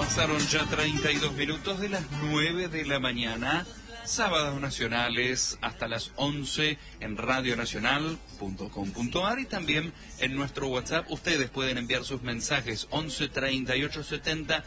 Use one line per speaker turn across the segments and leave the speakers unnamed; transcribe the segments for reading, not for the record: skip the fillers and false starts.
Pasaron ya 32 minutos de las 9 de la mañana, sábados nacionales hasta las 11 en radionacional.com.ar y también en nuestro WhatsApp. Ustedes pueden enviar sus mensajes 11 38 70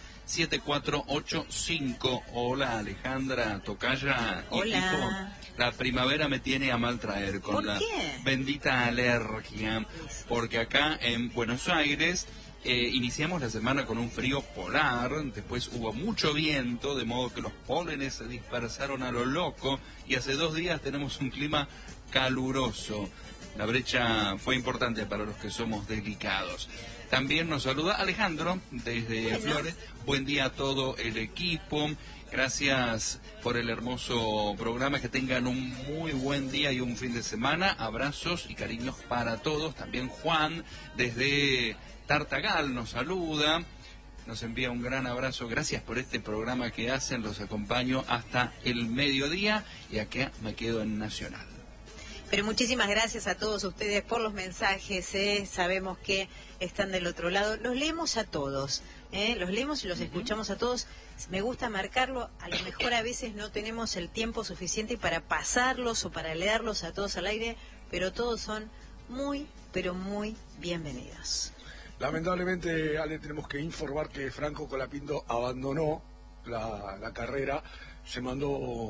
7485. Hola Alejandra Tocaya.
Hola.
Equipo. La primavera me tiene a mal traer con la bendita alergia, porque acá en Buenos Aires iniciamos la semana con un frío polar, después hubo mucho viento, de modo que los pólenes se dispersaron a lo loco y hace 2 días tenemos un clima caluroso. La brecha fue importante para los que somos delicados. También nos saluda Alejandro desde Flores. Buen día a todo el equipo. Gracias por el hermoso programa. Que tengan un muy buen día y un fin de semana. Abrazos y cariños para todos. También Juan desde Tartagal nos saluda. Nos envía un gran abrazo. Gracias por este programa que hacen. Los acompaño hasta el mediodía y acá me quedo en Nacional.
Pero muchísimas gracias a todos ustedes por los mensajes, sabemos que están del otro lado. Los leemos a todos, los leemos y los escuchamos a todos. Me gusta marcarlo, a lo mejor a veces no tenemos el tiempo suficiente para pasarlos o para leerlos a todos al aire, pero todos son muy, pero muy bienvenidos.
Lamentablemente, Ale, tenemos que informar que Franco Colapinto abandonó la carrera, se mandó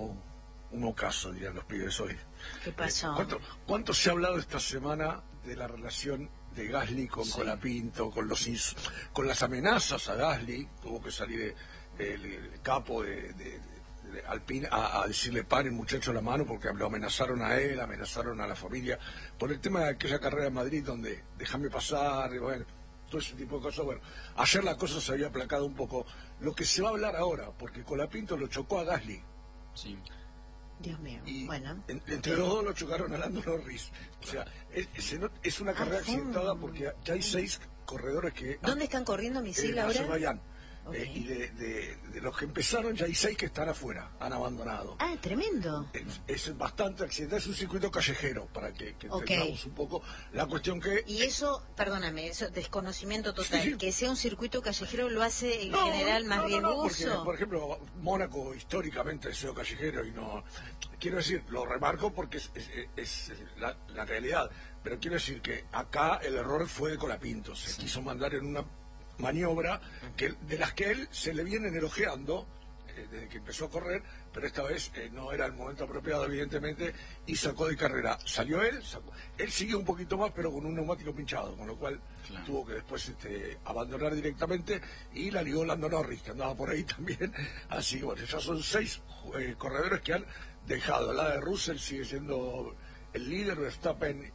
un ocaso, dirían los pibes hoy.
¿Qué pasó?
¿Cuánto se ha hablado esta semana de la relación de Gasly con Colapinto, con las amenazas a Gasly? Tuvo que salir el capo de Alpine a decirle paren muchachos la mano porque lo amenazaron a él, amenazaron a la familia por el tema de aquella carrera en Madrid donde déjame pasar, y bueno, todo ese tipo de cosas. Bueno, ayer la cosa se había aplacado un poco. Lo que se va a hablar ahora, porque Colapinto lo chocó a Gasly.
Sí.
Dios mío,
y
bueno.
Entre los dos lo chocaron a Lando Norris. O sea, es una carrera accidentada porque ya hay 6 corredores que...
¿Dónde están corriendo Misil ahora?
Azerbaiyán.
Okay.
Y de los que empezaron ya hay 6 que están afuera, han abandonado.
Ah, tremendo.
Es bastante accidental, es un circuito callejero, para que entendamos un poco la cuestión que...
Y eso, perdóname, eso desconocimiento total,
sí.
Que sea un circuito callejero lo hace en general más riesgoso.
Porque, por ejemplo, Mónaco históricamente es callejero y no... Quiero decir, lo remarco porque es la realidad, pero quiero decir que acá el error fue de Colapinto, se quiso mandar en una maniobra de las que él se le vienen elogiando desde que empezó a correr, pero esta vez no era el momento apropiado evidentemente y sacó de carrera. Salió él siguió un poquito más pero con un neumático pinchado, con lo cual tuvo que después abandonar directamente y la ligó Lando Norris, que andaba por ahí también. Así que bueno, ya son 6 corredores que han dejado. La de Russell sigue siendo el líder, Verstappen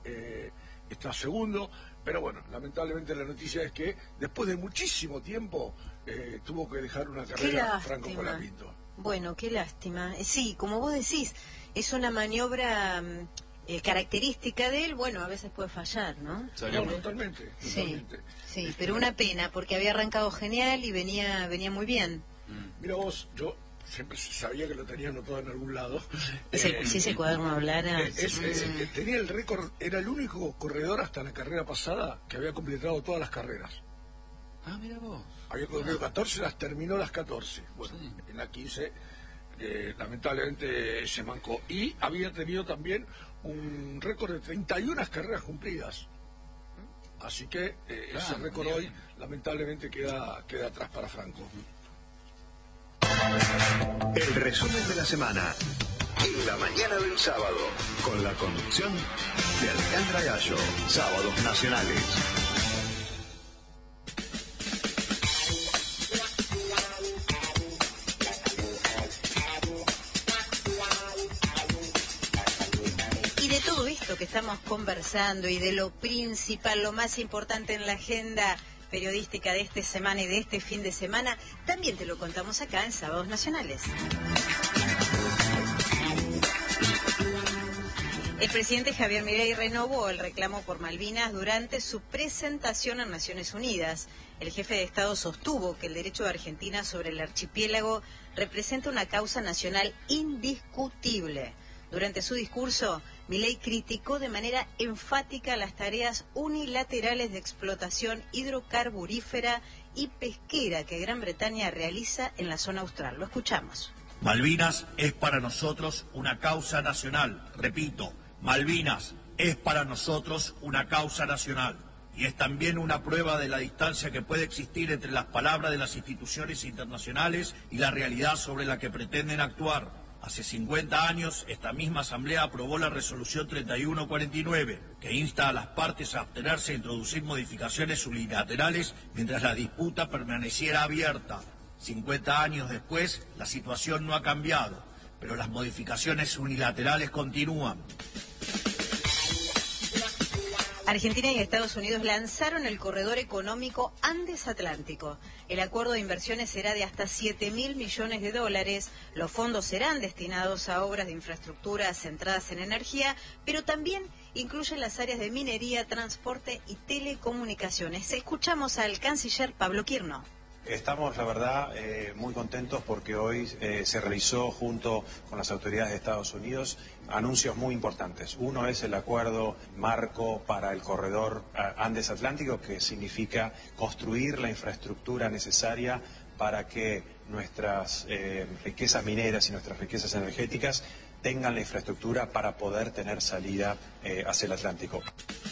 está segundo. Pero bueno, lamentablemente la noticia es que después de muchísimo tiempo tuvo que dejar una carrera Franco Colapinto.
Bueno, qué lástima. Sí, como vos decís, es una maniobra característica de él. Bueno, a veces puede fallar, ¿no?
No, totalmente.
Sí, pero una pena, porque había arrancado genial y venía muy bien.
Mira vos, yo siempre sabía que lo tenía anotado en algún lado.
Si ese cuaderno hablara...
tenía el récord, era el único corredor hasta la carrera pasada que había completado todas las carreras.
Ah, mira vos.
Había corrido 14, las terminó las 14. Bueno, en la 15 lamentablemente se mancó. Y había tenido también un récord de 31 carreras cumplidas. Así que ese récord hoy lamentablemente queda atrás para Franco.
El resumen de la semana en la mañana del sábado, con la conducción de Alejandra Gallo. Sábados nacionales.
Y de todo esto que estamos conversando y de lo principal, lo más importante en la agenda periodística de esta semana y de este fin de semana, también te lo contamos acá en Sábados Nacionales. El presidente Javier Milei renovó el reclamo por Malvinas durante su presentación en Naciones Unidas. El jefe de Estado sostuvo que el derecho de Argentina sobre el archipiélago representa una causa nacional indiscutible. Durante su discurso, Milei criticó de manera enfática las tareas unilaterales de explotación hidrocarburífera y pesquera que Gran Bretaña realiza en la zona austral. Lo escuchamos.
Malvinas es para nosotros una causa nacional. Repito, Malvinas es para nosotros una causa nacional. Y es también una prueba de la distancia que puede existir entre las palabras de las instituciones internacionales y la realidad sobre la que pretenden actuar. Hace 50 años, esta misma Asamblea aprobó la resolución 3149, que insta a las partes a abstenerse de introducir modificaciones unilaterales mientras la disputa permaneciera abierta. 50 años después, la situación no ha cambiado, pero las modificaciones unilaterales continúan.
Argentina y Estados Unidos lanzaron el corredor económico Andes-Atlántico. El acuerdo de inversiones será de hasta $7.000 millones. Los fondos serán destinados a obras de infraestructura centradas en energía, pero también incluyen las áreas de minería, transporte y telecomunicaciones. Escuchamos al canciller Pablo Quirno.
Estamos, la verdad, muy contentos porque hoy se realizó junto con las autoridades de Estados Unidos anuncios muy importantes. Uno es el acuerdo marco para el corredor Andes-Atlántico, que significa construir la infraestructura necesaria para que nuestras riquezas mineras y nuestras riquezas energéticas tengan la infraestructura para poder tener salida hacia el Atlántico.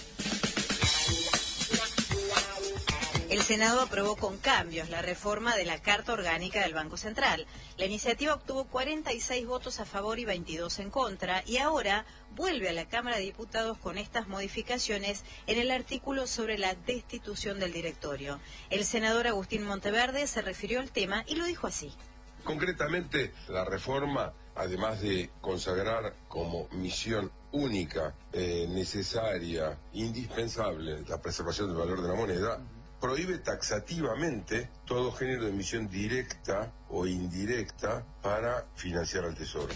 El Senado aprobó con cambios la reforma de la Carta Orgánica del Banco Central. La iniciativa obtuvo 46 votos a favor y 22 en contra, y ahora vuelve a la Cámara de Diputados con estas modificaciones en el artículo sobre la destitución del directorio. El senador Agustín Monteverde se refirió al tema y lo dijo así.
Concretamente, la reforma, además de consagrar como misión única, necesaria, indispensable, la preservación del valor de la moneda, prohíbe taxativamente todo género de emisión directa o indirecta para financiar al Tesoro.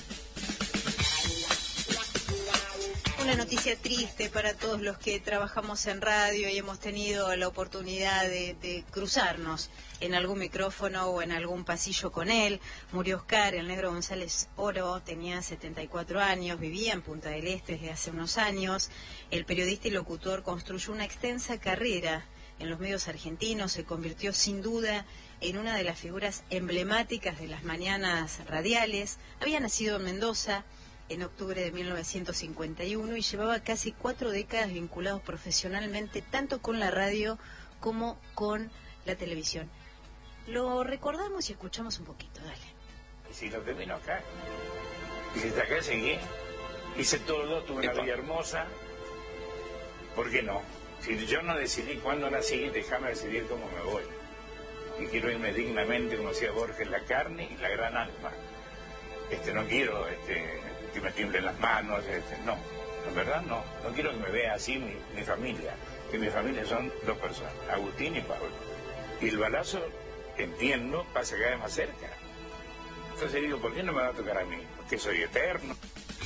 Una noticia triste para todos los que trabajamos en radio y hemos tenido la oportunidad de cruzarnos en algún micrófono o en algún pasillo con él. Murió Oscar, el Negro González Oro, tenía 74 años, vivía en Punta del Este desde hace unos años. El periodista y locutor construyó una extensa carrera en los medios argentinos, se convirtió sin duda en una de las figuras emblemáticas de las mañanas radiales. Había nacido en Mendoza en octubre de 1951 y llevaba casi 4 décadas vinculados profesionalmente tanto con la radio como con la televisión. Lo recordamos y escuchamos un poquito, dale.
Y si lo termino acá, y si está acá seguí, hice todo, tuve una vida hermosa, ¿por qué no? Si yo no decidí cuándo nací, déjame decidir cómo me voy. Y quiero irme dignamente, como decía Borges, la carne y la gran alma. No quiero que me tiemblen las manos, no, en verdad no. No quiero que me vea así mi familia, que mi familia son 2 personas, Agustín y Pablo. Y el balazo, entiendo, pasa cada vez más cerca. Entonces digo, ¿por qué no me va a tocar a mí? Porque soy eterno.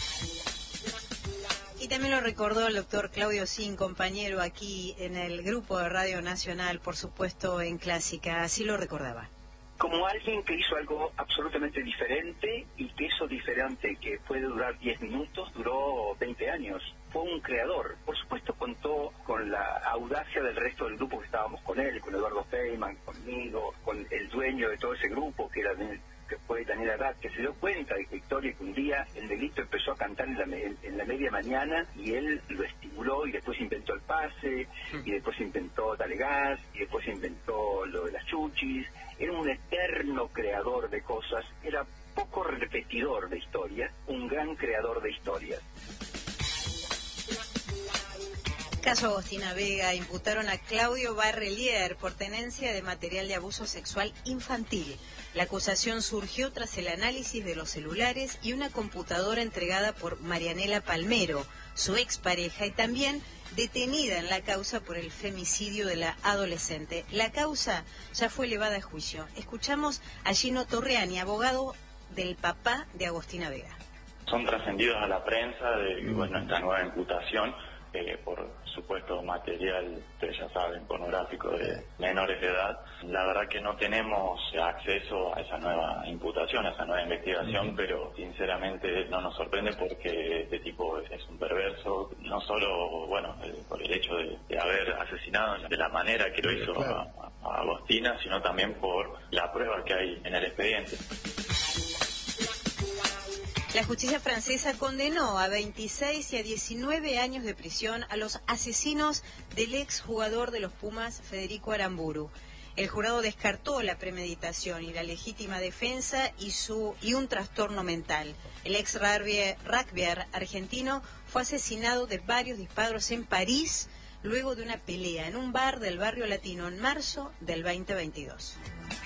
Y también lo recordó el doctor Claudio Sin, compañero aquí en el grupo de Radio Nacional, por supuesto en Clásica, así lo recordaba.
Como alguien que hizo algo absolutamente diferente y que eso diferente que puede durar 10 minutos, duró 20 años. Fue un creador. Por supuesto contó con la audacia del resto del grupo que estábamos con él, con Eduardo Feynman, conmigo, con el dueño de todo ese grupo que fue Daniel Arad, que se dio cuenta de que Victoria, que un día el Negrito empezó a cantar en la media mañana y él lo estimuló y después inventó el pase, y después inventó Dale Gas, y después inventó lo de las chuchis. Era un eterno creador de cosas, era poco repetidor de historias, un gran creador de historias.
Caso Agostina Vega, imputaron a Claudio Barrelier por tenencia de material de abuso sexual infantil. La acusación surgió tras el análisis de los celulares y una computadora entregada por Marianela Palmero, su expareja, y también detenida en la causa por el femicidio de la adolescente. La causa ya fue elevada a juicio. Escuchamos a Gino Torreani, abogado del papá de Agostina Vega.
Son trascendidos a la prensa de esta nueva imputación. por supuesto material, ustedes ya saben, pornográfico de menores de edad. La verdad que no tenemos acceso a esa nueva imputación, a esa nueva investigación, pero sinceramente no nos sorprende porque este tipo es un perverso, no solo, bueno, por el hecho de haber asesinado de la manera que lo hizo a Agostina, sino también por la prueba que hay en el expediente.
La justicia francesa condenó a 26 y a 19 años de prisión a los asesinos del exjugador de los Pumas, Federico Aramburu. El jurado descartó la premeditación y la legítima defensa y un trastorno mental. El ex rugbyer argentino fue asesinado de varios disparos en París luego de una pelea en un bar del barrio latino en marzo del 2022.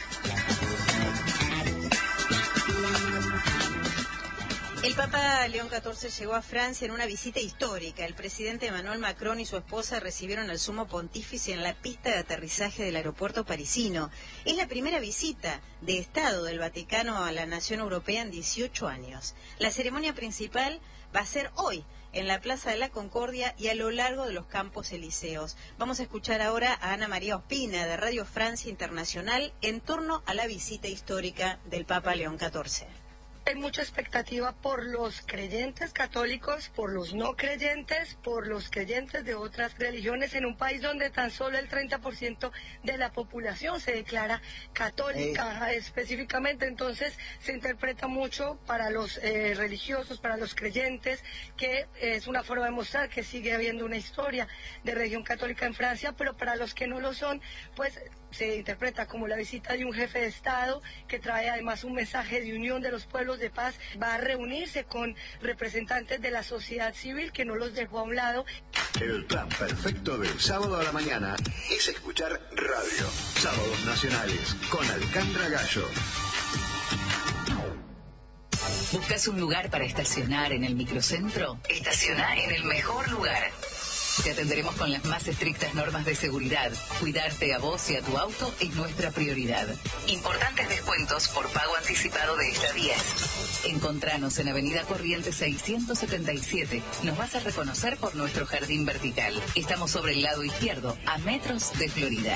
El Papa León XIV llegó a Francia en una visita histórica. El presidente Emmanuel Macron y su esposa recibieron al sumo pontífice en la pista de aterrizaje del aeropuerto parisino. Es la primera visita de Estado del Vaticano a la nación europea en 18 años. La ceremonia principal va a ser hoy en la Plaza de la Concordia y a lo largo de los Campos Elíseos. Vamos a escuchar ahora a Ana María Ospina de Radio Francia Internacional en torno a la visita histórica del Papa León XIV.
Hay mucha expectativa por los creyentes católicos, por los no creyentes, por los creyentes de otras religiones en un país donde tan solo el 30% de la población se declara católica específicamente. Entonces se interpreta mucho para los religiosos, para los creyentes, que es una forma de mostrar que sigue habiendo una historia de religión católica en Francia, pero para los que no lo son, pues se interpreta como la visita de un jefe de Estado que trae además un mensaje de unión de los pueblos, de paz. Va a reunirse con representantes de la sociedad civil que no los dejó a un lado.
El plan perfecto del sábado a la mañana es escuchar radio. Sábados Nacionales con Alejandra Gallo.
¿Buscas un lugar para estacionar en el microcentro? Estaciona en el mejor lugar. Te atenderemos con las más estrictas normas de seguridad. Cuidarte a vos y a tu auto es nuestra prioridad. Importantes descuentos por pago anticipado de estadías. Encontranos en Avenida Corrientes 677. Nos vas a reconocer por nuestro jardín vertical. Estamos sobre el lado izquierdo, a metros de Florida.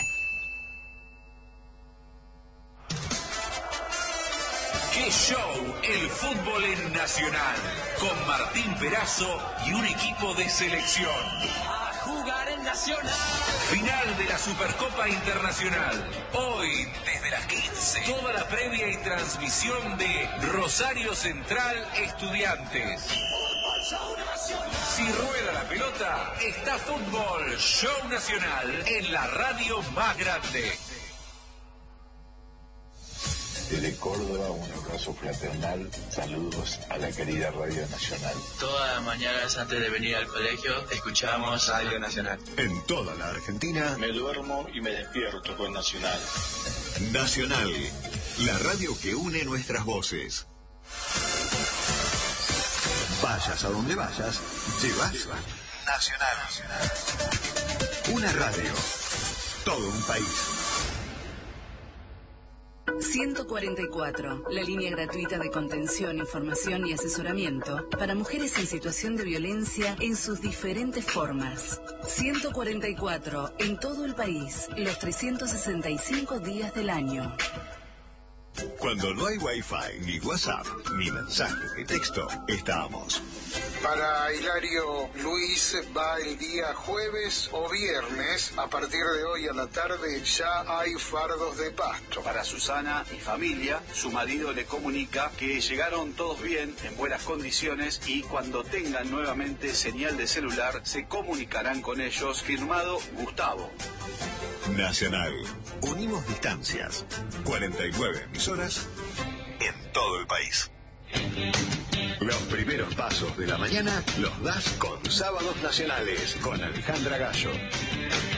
¡Qué show! El fútbol en Nacional. Con Martín Perazo y un equipo de selección.
A jugar en Nacional.
Final de la Supercopa Internacional. Hoy, desde las 15. Toda la previa y transmisión de Rosario Central Estudiantes. Si rueda la pelota, está Fútbol Show Nacional en la radio más grande.
Desde Córdoba, un abrazo fraternal, saludos a la querida Radio Nacional.
Todas las mañanas antes de venir al colegio, escuchamos Radio Nacional.
En toda la Argentina,
me duermo y me despierto con Nacional.
Nacional, la radio que une nuestras voces. Vayas a donde vayas, llevas Nacional. Una radio, todo un país.
144, la línea gratuita de contención, información y asesoramiento para mujeres en situación de violencia en sus diferentes formas. 144, en todo el país, los 365 días del año.
Cuando no hay Wi-Fi, ni WhatsApp, ni mensajes de texto, estamos.
Para Hilario Luis va el día jueves o viernes. A partir de hoy a la tarde ya hay fardos de pasto.
Para Susana y familia, su marido le comunica que llegaron todos bien, en buenas condiciones, y cuando tengan nuevamente señal de celular se comunicarán con ellos. Firmado Gustavo.
Nacional. Unimos distancias. 49 emisoras en todo el país. Los primeros pasos de la mañana los das con Sábados Nacionales con Alejandra Gallo.